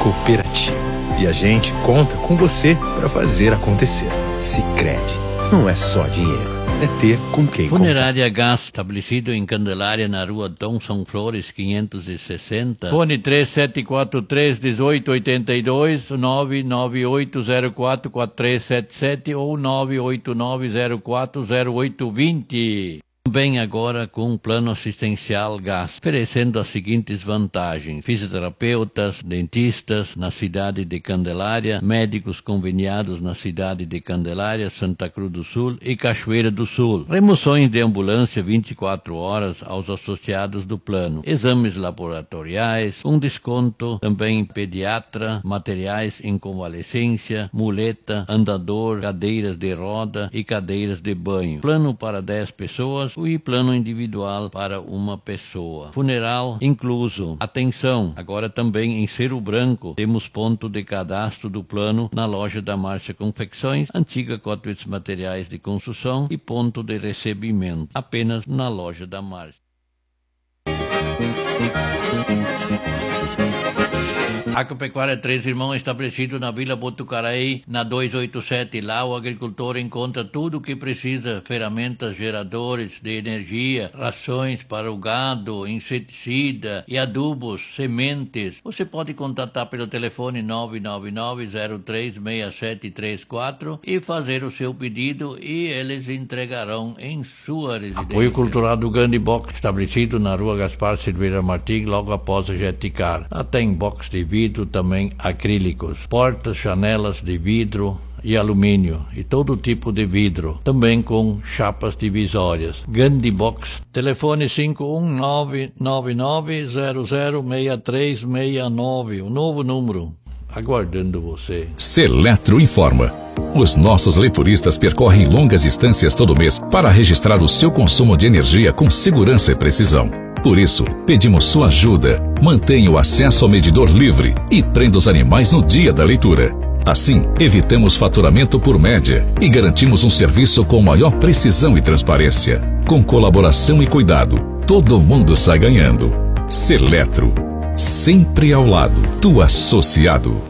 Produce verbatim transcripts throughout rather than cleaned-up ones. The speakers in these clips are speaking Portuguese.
cooperativo. E a gente conta com você para fazer acontecer. Sicredi, não é só dinheiro, é ter com quem contar. Funerária Gás, estabelecido em Candelária, na rua Dom São Flores, quinhentos e sessenta. Fone três sete quatro três, um oito oito dois, nove nove oito zero quatro, quatro três sete sete ou nove oito nove zero quatro zero oito dois zero. Também agora com um plano assistencial Gás, oferecendo as seguintes vantagens: fisioterapeutas, dentistas na cidade de Candelária, médicos conveniados na cidade de Candelária, Santa Cruz do Sul e Cachoeira do Sul, remoções de ambulância vinte e quatro horas aos associados do plano, exames laboratoriais, um desconto também em pediatra, materiais em convalescência, muleta, andador, cadeiras de roda e cadeiras de banho, plano para dez pessoas e plano individual para uma pessoa. Funeral incluso. Atenção, agora também em Cerro Branco temos ponto de cadastro do plano na loja da Márcia Confecções, antiga Cotwitz Materiais de Construção e ponto de recebimento, apenas na loja da Márcia. Agropecuária Três Irmãos, estabelecido na Vila Botucaraí, na duzentos e oitenta e sete. Lá o agricultor encontra tudo o que precisa: ferramentas, geradores de energia, rações para o gado, inseticida e adubos, sementes. Você pode contatar pelo telefone nove nove nove zero três seis sete três quatro e fazer o seu pedido e eles entregarão em sua residência. Apoio cultural do Gandhi Box, estabelecido na rua Gaspar Silveira Martins, logo após a Jeticar. Lá tem box de vidro, também acrílicos, portas, janelas de vidro e alumínio e todo tipo de vidro, também com chapas divisórias. Gandhi Box, telefone cinco um nove nove nove zero zero seis três seis nove, o novo número, aguardando você. Seletro informa. Os nossos leituristas percorrem longas distâncias todo mês para registrar o seu consumo de energia com segurança e precisão. Por isso, pedimos sua ajuda. Mantenha o acesso ao medidor livre e prenda os animais no dia da leitura. Assim, evitamos faturamento por média e garantimos um serviço com maior precisão e transparência. Com colaboração e cuidado, todo mundo sai ganhando. Seletro, sempre ao lado do associado.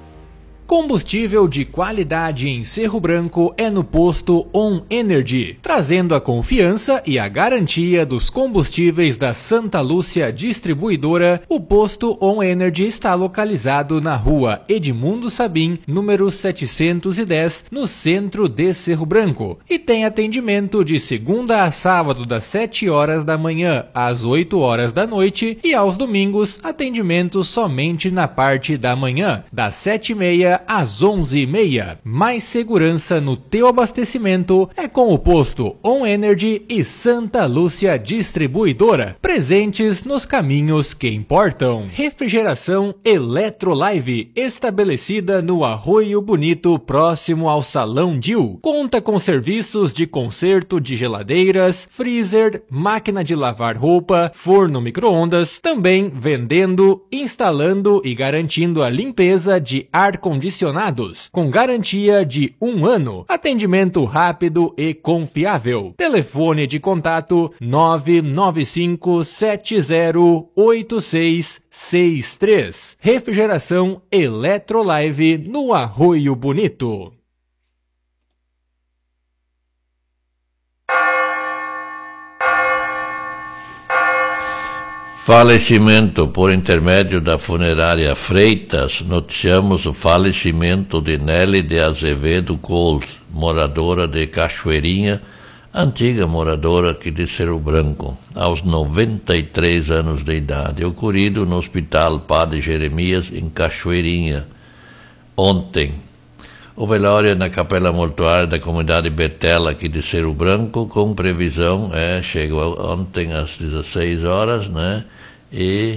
Combustível de qualidade em Cerro Branco é no posto On Energy, trazendo a confiança e a garantia dos combustíveis da Santa Lúcia Distribuidora. O posto On Energy está localizado na rua Edmundo Sabim, número setecentos e dez, no centro de Cerro Branco, e tem atendimento de segunda a sábado das sete horas da manhã às oito horas da noite e aos domingos atendimento somente na parte da manhã, das sete e meia às onze e meia. Mais segurança no teu abastecimento é com o posto On Energy e Santa Lúcia Distribuidora, presentes nos caminhos que importam. Refrigeração Eletrolive, estabelecida no Arroio Bonito, próximo ao Salão Dil. Conta com serviços de conserto de geladeiras, freezer, máquina de lavar roupa, forno micro-ondas, também vendendo, instalando e garantindo a limpeza de ar-condicionado, com garantia de um ano. Atendimento rápido e confiável. Telefone de contato nove nove cinco sete zero oito seis seis três. Refrigeração Eletrolive no Arroio Bonito. Falecimento por intermédio da funerária Freitas. Noticiamos o falecimento de Nelly de Azevedo Coles, moradora de Cachoeirinha, antiga moradora aqui de Cerro Branco, aos noventa e três anos de idade, ocorrido no Hospital Padre Jeremias, em Cachoeirinha, ontem. O velório é na Capela Mortuária da Comunidade Betela, aqui de Cerro Branco, com previsão, é, chegou ontem às dezesseis horas, né? E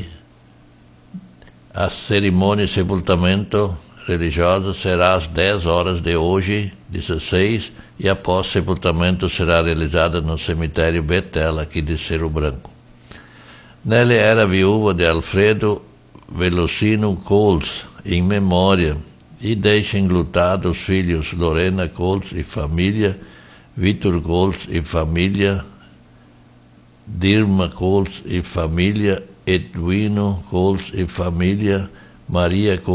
a cerimônia de sepultamento religiosa será às dez horas de hoje, dezesseis, e após sepultamento será realizada no cemitério Betela, aqui de Cerro Branco. Nelly era viúva de Alfredo Velocino Coles, em memória, e deixa enlutados os filhos Lorena Coles e família, Vitor Coles e família, Dirma Coles e família, Edwino Coles e família, Maria Coles